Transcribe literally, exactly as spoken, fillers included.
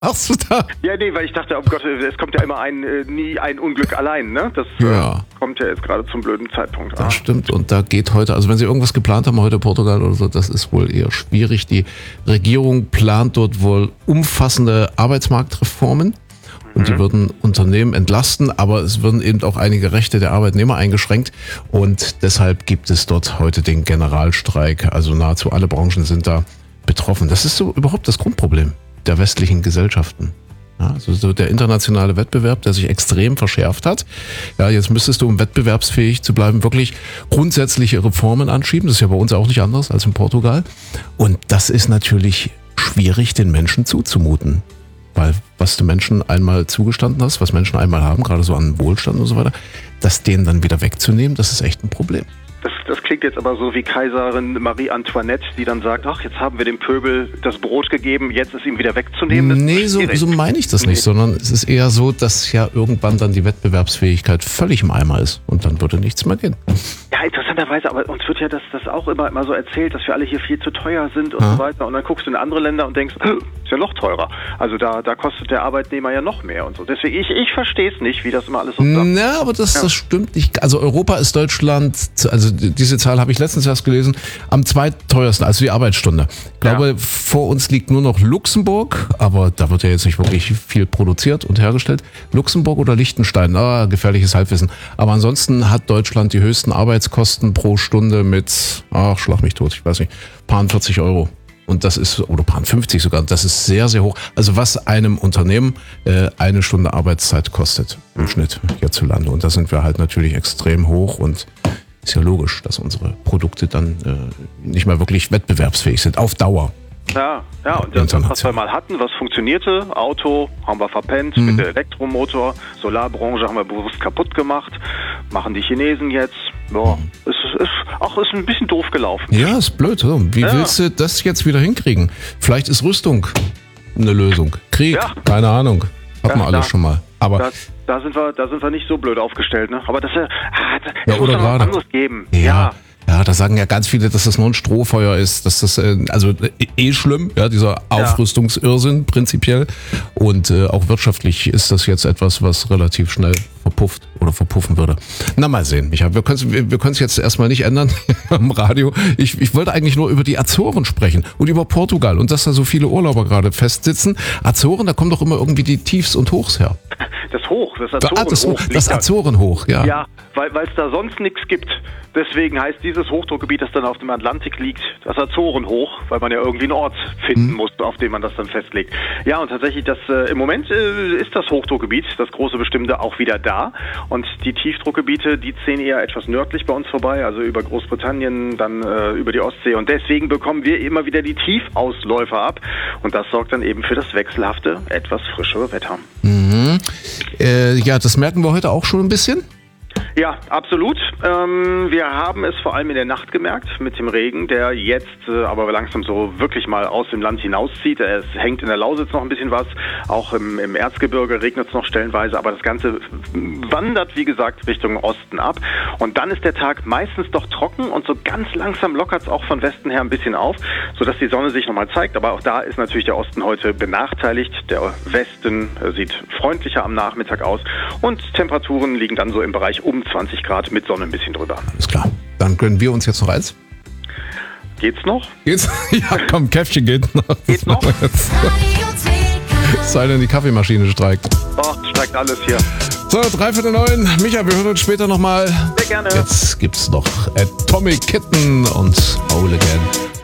Hast du da? Ja, nee, weil ich dachte, oh Gott, es kommt ja immer ein, äh, nie ein Unglück allein, ne? Das ja. äh, kommt ja jetzt gerade zum blöden Zeitpunkt. Das ah. stimmt und da geht heute, also wenn Sie irgendwas geplant haben heute Portugal oder so, das ist wohl eher schwierig. Die Regierung plant dort wohl umfassende Arbeitsmarktreformen und die würden Unternehmen entlasten, aber es würden eben auch einige Rechte der Arbeitnehmer eingeschränkt und deshalb gibt es dort heute den Generalstreik. Also nahezu alle Branchen sind da betroffen. Das ist so überhaupt das Grundproblem der westlichen Gesellschaften. Ja, also so der internationale Wettbewerb, der sich extrem verschärft hat. Ja, jetzt müsstest du, um wettbewerbsfähig zu bleiben, wirklich grundsätzliche Reformen anschieben. Das ist ja bei uns auch nicht anders als in Portugal. Und das ist natürlich schwierig, den Menschen zuzumuten. Weil was du Menschen einmal zugestanden hast, was Menschen einmal haben, gerade so an Wohlstand und so weiter, das denen dann wieder wegzunehmen, das ist echt ein Problem. Das, das klingt jetzt aber so wie Kaiserin Marie Antoinette, die dann sagt, ach, jetzt haben wir dem Pöbel das Brot gegeben, jetzt ist ihm wieder wegzunehmen. Das nee, so, so meine ich das nicht, nee. sondern es ist eher so, dass ja irgendwann dann die Wettbewerbsfähigkeit völlig im Eimer ist und dann würde nichts mehr gehen. Ja, interessanterweise, aber uns wird ja das, das auch immer, immer so erzählt, dass wir alle hier viel zu teuer sind und ja. so weiter und dann guckst du in andere Länder und denkst, ist ja noch teurer. Also da, da kostet der Arbeitnehmer ja noch mehr und so. Deswegen, ich, ich verstehe es nicht, wie das immer alles so sagt. Na, aber das, ja. das stimmt nicht. Also Europa ist Deutschland, also diese Zahl habe ich letztens erst gelesen, am zweitteuersten, also die Arbeitsstunde. Ich glaube, ja. vor uns liegt nur noch Luxemburg, aber da wird ja jetzt nicht wirklich viel produziert und hergestellt. Luxemburg oder Liechtenstein, ah, gefährliches Halbwissen. Aber ansonsten hat Deutschland die höchsten Arbeitskosten pro Stunde mit, ach, schlag mich tot, ich weiß nicht, paar vierzig Euro. Und das ist, oder paar fünfzig sogar, das ist sehr, sehr hoch. Also was einem Unternehmen äh, eine Stunde Arbeitszeit kostet im Schnitt hierzulande. Und da sind wir halt natürlich extrem hoch und ist ja logisch, dass unsere Produkte dann äh, nicht mehr wirklich wettbewerbsfähig sind, auf Dauer. Ja, ja, und das, was wir mal hatten, was funktionierte, Auto haben wir verpennt, mhm. mit dem Elektromotor, Solarbranche haben wir bewusst kaputt gemacht, machen die Chinesen jetzt. Ja, mhm. ist, ist, auch ist ein bisschen doof gelaufen. Ja, ist blöd. Wie ja. willst du das jetzt wieder hinkriegen? Vielleicht ist Rüstung eine Lösung. Krieg, ja. keine Ahnung. Hatten ja, wir alles da, schon mal. Aber da, da, sind wir, da sind wir nicht so blöd aufgestellt. Ne? Aber das, ah, das ja, muss oder noch was anderes geben. Ja. ja. Ja, da sagen ja ganz viele, dass das nur ein Strohfeuer ist, dass das äh, also eh schlimm, ja, dieser Aufrüstungsirrsinn prinzipiell. Und äh, auch wirtschaftlich ist das jetzt etwas, was relativ schnell verpufft oder verpuffen würde. Na, mal sehen, Micha, wir können es wir, wir können's jetzt erstmal nicht ändern am Radio. Ich, ich wollte eigentlich nur über die Azoren sprechen und über Portugal und dass da so viele Urlauber gerade festsitzen. Azoren, da kommen doch immer irgendwie die Tiefs und Hochs her. Das Hoch, das Azorenhoch. Ah, das, Hoch, das Azorenhoch, ja. Ja, weil es da sonst nichts gibt. Deswegen heißt dieses Hochdruckgebiet, das dann auf dem Atlantik liegt, das Azorenhoch, weil man ja irgendwie einen Ort finden mhm. muss, auf dem man das dann festlegt. Ja, und tatsächlich, das äh, im Moment äh, ist das Hochdruckgebiet, das große Bestimmte, auch wieder da. Und die Tiefdruckgebiete, die ziehen eher etwas nördlich bei uns vorbei, also über Großbritannien, dann äh, über die Ostsee. Und deswegen bekommen wir immer wieder die Tiefausläufer ab. Und das sorgt dann eben für das wechselhafte, etwas frischere Wetter. Mhm. Äh, ja, das merken wir heute auch schon ein bisschen. Ja, absolut. Ähm, wir haben es vor allem in der Nacht gemerkt mit dem Regen, der jetzt äh, aber langsam so wirklich mal aus dem Land hinauszieht. Es hängt in der Lausitz noch ein bisschen was, auch im, im Erzgebirge regnet es noch stellenweise, aber das Ganze wandert, wie gesagt, Richtung Osten ab. Und dann ist der Tag meistens doch trocken und so ganz langsam lockert es auch von Westen her ein bisschen auf, sodass die Sonne sich nochmal zeigt. Aber auch da ist natürlich der Osten heute benachteiligt. Der Westen äh, sieht freundlicher am Nachmittag aus und Temperaturen liegen dann so im Bereich um zwanzig Grad mit Sonne ein bisschen drüber. Alles klar. Dann gönnen wir uns jetzt noch eins. Geht's noch? Geht's? Ja, komm, Käffchen geht noch. Geht noch? Es sei denn, die Kaffeemaschine streikt. Ach, streikt alles hier. So, dreiviertel neun. Micha, wir hören uns später nochmal. Sehr gerne. Jetzt gibt's noch Atomic Kitten und Whole Again.